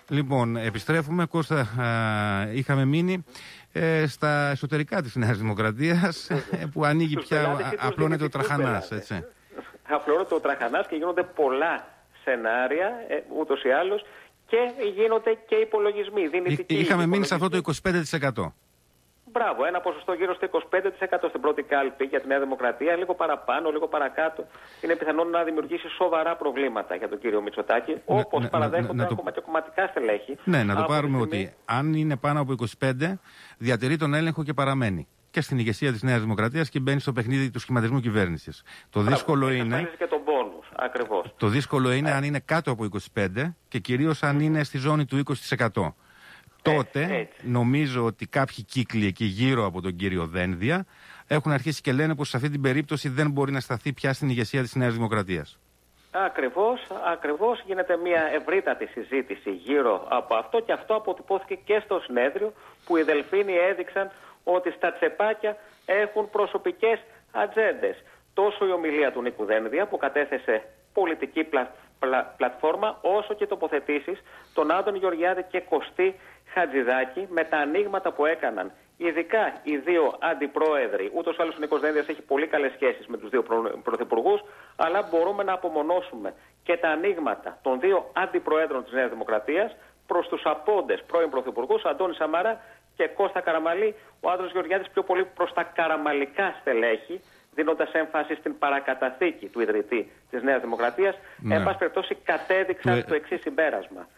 Λοιπόν, επιστρέφουμε. Κώστα, είχαμε μείνει στα εσωτερικά της Νέας Δημοκρατίας, που ανοίγει πια, απλώνεται ο τραχανάς, έτσι. Απλώνεται ο τραχανάς και γίνονται πολλά σενάρια, ούτως ή άλλως, και γίνονται και υπολογισμοί. Είχαμε μείνει σε αυτό το 25%. Μπράβο, ένα ποσοστό γύρω στο 25% στην πρώτη κάλπη για τη Νέα Δημοκρατία, λίγο παραπάνω, λίγο παρακάτω. Είναι πιθανόν να δημιουργήσει σοβαρά προβλήματα για τον κύριο Μητσοτάκη, όπως παραδέχονται ακόμα και κομματικά στελέχη. Ναι, να το πάρουμε ότι αν είναι πάνω από 25, διατηρεί τον έλεγχο και παραμένει και στην ηγεσία της Νέας Δημοκρατίας και μπαίνει στο παιχνίδι του σχηματισμού κυβέρνησης. Το δύσκολο είναι. Και τον πόνους, ακριβώς. Το δύσκολο είναι αν είναι κάτω από 25 και κυρίως αν είναι στη ζώνη του 20%. Τότε νομίζω ότι κάποιοι κύκλοι εκεί γύρω από τον κύριο Δένδια έχουν αρχίσει και λένε πως σε αυτή την περίπτωση δεν μπορεί να σταθεί πια στην ηγεσία της Νέας Δημοκρατίας. Ακριβώς γίνεται μια ευρύτατη συζήτηση γύρω από αυτό, και αυτό αποτυπώθηκε και στο συνέδριο, που οι Δελφίνοι έδειξαν ότι στα τσεπάκια έχουν προσωπικές ατζέντες. Τόσο η ομιλία του Νίκου Δένδια, που κατέθεσε πολιτική πλατφόρμα, όσο και τοποθετήσεις των Άδων Γεωργιάδη και Κωστή Χατζηδάκη, με τα ανοίγματα που έκαναν ειδικά οι δύο αντιπρόεδροι. Ούτως ή άλλως ο Νίκος Δένδιας έχει πολύ καλές σχέσεις με τους δύο πρωθυπουργούς, αλλά μπορούμε να απομονώσουμε και τα ανοίγματα των δύο αντιπροέδρων της Νέας Δημοκρατίας προς τους απόντες πρώην πρωθυπουργούς Αντώνη Σαμαρά και Κώστα Καραμαλή. Ο Άδωνης Γεωργιάδης πιο πολύ προς τα καραμαλικά στελέχη, δίνοντας έμφαση στην παρακαταθήκη του ιδρυτή της Νέας Δημοκρατίας. Εν πάση περιπτώσει, κατέδειξαν το εξής συμπέρασμα.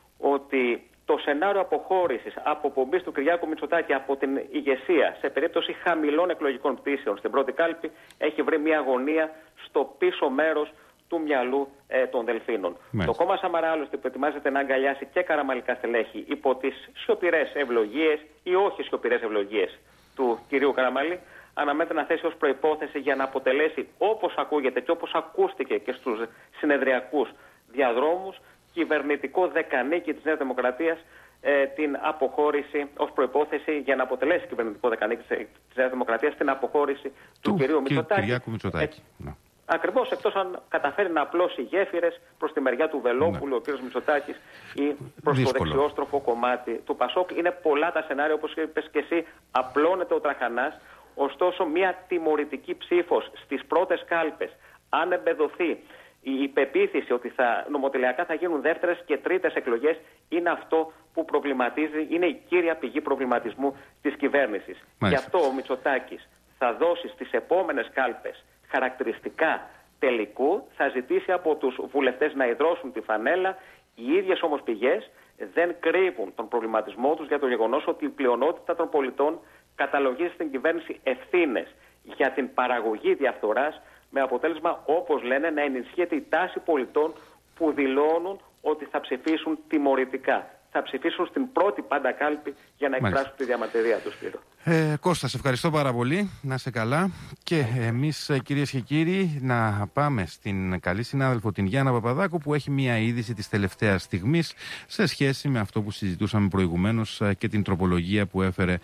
Ότι το σενάριο αποχώρησης, αποπομπής του Κυριάκου Μητσοτάκη από την ηγεσία σε περίπτωση χαμηλών εκλογικών πτήσεων στην πρώτη κάλπη έχει βρει μια αγωνία στο πίσω μέρος του μυαλού των Δελφίνων. Το κόμμα Σαμαρά, άλλωστε, που ετοιμάζεται να αγκαλιάσει και καραμαλικά στελέχη υπό τις σιωπηρές ευλογίες ή όχι σιωπηρές ευλογίες του κυρίου Καραμαλή, αναμένεται να θέσει ως προϋπόθεση για να αποτελέσει, όπως ακούγεται και όπως ακούστηκε και στους συνεδριακούς διαδρόμους, κυβερνητικό δεκανίκη της Νέας Δημοκρατίας, την αποχώρηση ως προϋπόθεση για να αποτελέσει κυβερνητικό δεκανίκη της Νέας Δημοκρατίας την αποχώρηση του κυρίου Μητσοτάκη. Ακριβώς, εκτός αν καταφέρει να απλώσει γέφυρες προς τη μεριά του Βελόπουλου ο κύριος Μητσοτάκης ή προς το δεξιόστροφο κομμάτι του Πασόκ. Είναι πολλά τα σενάρια, όπως είπες και εσύ, απλώνεται ο τραχανάς. Ωστόσο, μια τιμωρητική ψήφος στις πρώτες κάλπες, αν εμπεδοθεί η πεποίθηση ότι νομοτελειακά θα γίνουν δεύτερες και τρίτες εκλογές, είναι αυτό που προβληματίζει, είναι η κύρια πηγή προβληματισμού της κυβέρνησης. Γι' αυτό ο Μητσοτάκης θα δώσει στις επόμενες κάλπες χαρακτηριστικά τελικού, θα ζητήσει από τους βουλευτές να ιδρώσουν τη φανέλα. Οι ίδιες όμως πηγές δεν κρύβουν τον προβληματισμό τους για το γεγονός ότι η πλειονότητα των πολιτών καταλογίζει στην κυβέρνηση ευθύνες για την παραγωγή διαφθοράς, με αποτέλεσμα, όπως λένε, να ενισχύεται η τάση πολιτών που δηλώνουν ότι θα ψηφίσουν τιμωρητικά. Θα ψηφίσουν στην πρώτη πάντα κάλπη για να εκφράσουν τη διαμαρτυρία τους. Κώστα, σε ευχαριστώ πάρα πολύ. Να είσαι καλά. Και εμείς, κυρίες και κύριοι, να πάμε στην καλή συνάδελφο την Γιάννα Παπαδάκου, που έχει μια είδηση της τελευταίας στιγμής σε σχέση με αυτό που συζητούσαμε προηγουμένως και την τροπολογία που έφερε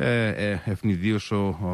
ευνηδίως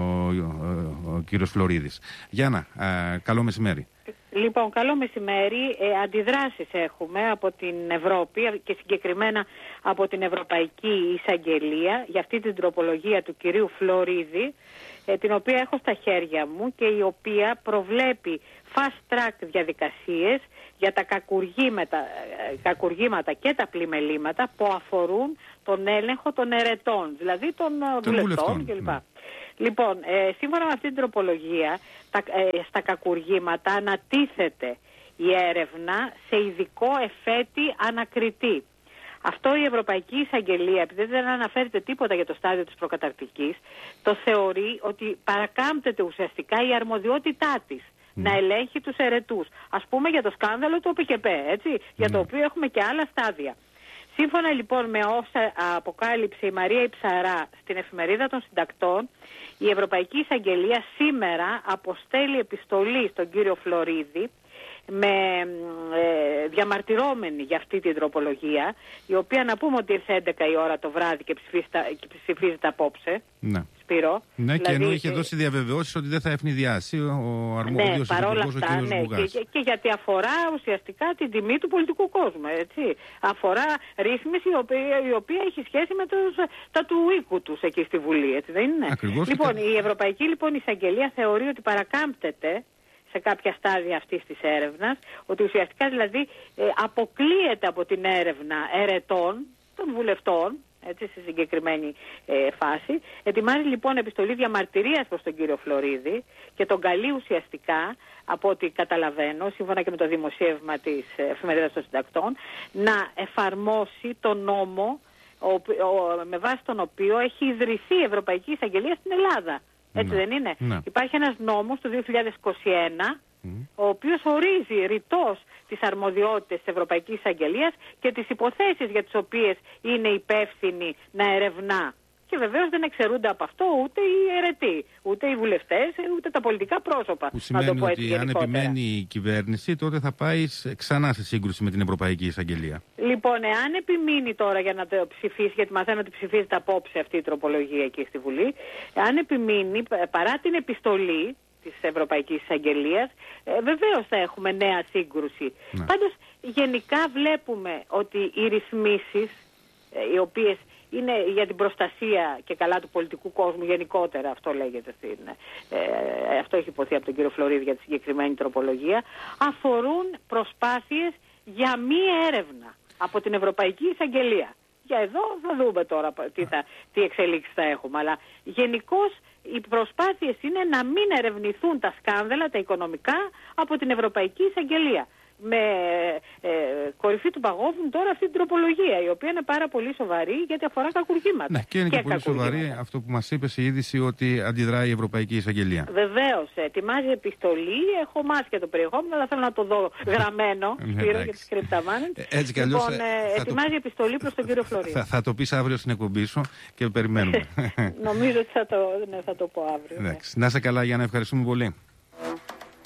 ο κύριος Φλωρίδης. Γιάννα, καλό μεσημέρι. Λοιπόν, καλό μεσημέρι. Αντιδράσεις έχουμε από την Ευρώπη και συγκεκριμένα από την Ευρωπαϊκή Εισαγγελία για αυτή την τροπολογία του κυρίου Φλωρίδη, την οποία έχω στα χέρια μου και η οποία προβλέπει fast track διαδικασίες για τα κακουργήματα και τα πλημελήματα που αφορούν τον έλεγχο των ερετών, δηλαδή των βουλευτών κλπ. Λοιπόν, σύμφωνα με αυτή την τροπολογία, στα κακουργήματα ανατίθεται η έρευνα σε ειδικό εφέτη ανακριτή. Αυτό η Ευρωπαϊκή Εισαγγελία, επειδή δεν αναφέρεται τίποτα για το στάδιο της προκαταρκτικής, το θεωρεί ότι παρακάμπτεται ουσιαστικά η αρμοδιότητά της να ελέγχει τους ερετούς. Ας πούμε για το σκάνδαλο του ΟΠΚΠ, έτσι, για το οποίο έχουμε και άλλα στάδια. Σύμφωνα λοιπόν με όσα αποκάλυψε η Μαρία Ιψαρά στην Εφημερίδα των Συντακτών, η Ευρωπαϊκή Εισαγγελία σήμερα αποστέλει επιστολή στον κύριο Φλωρίδη με διαμαρτυρόμενη για αυτή την τροπολογία, η οποία να πούμε ότι ήρθε 11 η ώρα το βράδυ και ψηφίζεται απόψε. Ναι. Σπύρο. Ναι, και ενώ είχε δώσει διαβεβαιώσεις ότι δεν θα ευνηδιάσει ο αρμόδιος υπουργός, ο κ. Βουγάς. Και γιατί αφορά ουσιαστικά την τιμή του πολιτικού κόσμου. Έτσι. Αφορά ρύθμιση η οποία έχει σχέση με τα του οίκου τους εκεί στη Βουλή. Έτσι, δεν είναι? Ακριβώς. Λοιπόν, η Ευρωπαϊκή Εισαγγελία θεωρεί ότι παρακάμπτεται σε κάποια στάδια αυτής της έρευνας, ότι ουσιαστικά δηλαδή αποκλείεται από την έρευνα ερετών των βουλευτών, έτσι, στη συγκεκριμένη φάση. Ετοιμάζει λοιπόν επιστολή διαμαρτυρίας προς τον κύριο Φλωρίδη και τον καλεί ουσιαστικά, από ό,τι καταλαβαίνω, σύμφωνα και με το δημοσίευμα της Εφημερίδας των Συντακτών, να εφαρμόσει τον νόμο με βάση τον οποίο έχει ιδρυθεί η Ευρωπαϊκή Εισαγγελία στην Ελλάδα. Έτσι δεν είναι? Ναι. Υπάρχει ένας νόμος του 2021, ο οποίος ορίζει ρητός τις αρμοδιότητες της Ευρωπαϊκής Εισαγγελίας και τις υποθέσεις για τις οποίες είναι υπεύθυνη να ερευνά. Και βεβαίως δεν εξαιρούνται από αυτό ούτε οι αιρετοί, ούτε οι βουλευτές, ούτε τα πολιτικά πρόσωπα. Που σημαίνει ότι αν επιμένει η κυβέρνηση, τότε θα πάει ξανά σε σύγκρουση με την Ευρωπαϊκή Εισαγγελία. Λοιπόν, εάν επιμείνει τώρα για να το ψηφίσει, γιατί μαθαίνω ότι ψηφίζεται απόψε αυτή η τροπολογία εκεί στη Βουλή, αν επιμείνει παρά την επιστολή της Ευρωπαϊκής Εισαγγελίας, βεβαίως θα έχουμε νέα σύγκρουση. Ναι. Πάντως, γενικά βλέπουμε ότι οι ρυθμίσεις, οι οποίες είναι για την προστασία και καλά του πολιτικού κόσμου γενικότερα, αυτό λέγεται αυτό έχει υποθεί από τον κύριο Φλωρίδη για τη συγκεκριμένη τροπολογία, αφορούν προσπάθειες για μη έρευνα από την Ευρωπαϊκή Εισαγγελία. Για εδώ θα δούμε τώρα τι εξελίξεις θα έχουμε, αλλά γενικώς οι προσπάθειες είναι να μην ερευνηθούν τα σκάνδαλα, τα οικονομικά, από την Ευρωπαϊκή Εισαγγελία. Με κορυφή του παγόβουνου τώρα αυτή την τροπολογία, η οποία είναι πάρα πολύ σοβαρή γιατί αφορά κακουργήματα. Ναι, και είναι και πολύ σοβαρή αυτό που μας είπε η είδηση, ότι αντιδράει η Ευρωπαϊκή Εισαγγελία. Βεβαίως, ετοιμάζει επιστολή, έχω μάθει και το περιεχόμενο, αλλά θέλω να το δω γραμμένο, Σπύρο, για τις κρυπταμάνες. Έτσι κι αλλιώς. Λοιπόν, ετοιμάζει επιστολή προς τον κύριο Φλωρίδη. Θα το πεις αύριο στην εκπομπή σου και περιμένουμε. Νομίζω ότι θα το πω αύριο. Να είσαι καλά, Γιάννα, ευχαριστούμε πολύ.